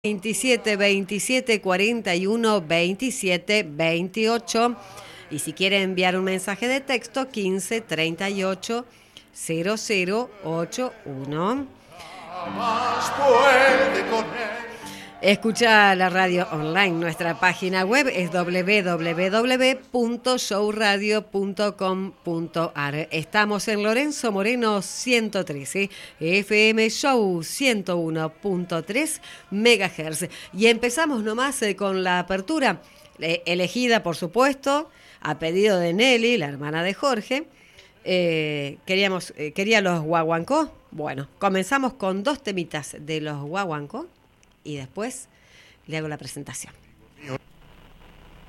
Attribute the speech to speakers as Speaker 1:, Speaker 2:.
Speaker 1: 27 27 41 27 28. Y si quiere enviar un mensaje de texto, 15 38 0081. Escucha la radio online. Nuestra página web es www.showradio.com.ar. Estamos en Lorenzo Moreno 113, FM Show 101.3 MHz. Y empezamos nomás con la apertura, elegida por supuesto a pedido de Nelly, la hermana de Jorge. Quería los Guaguancó. Bueno, comenzamos con 2 temitas de los Guaguancó y después le hago la presentación.